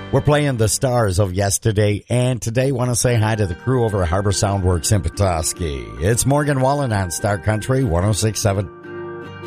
We're playing the stars of yesterday and today. Want to say hi to the crew over at Harbor Sound Works in Petoskey. It's Morgan Wallen on Star Country 106.7.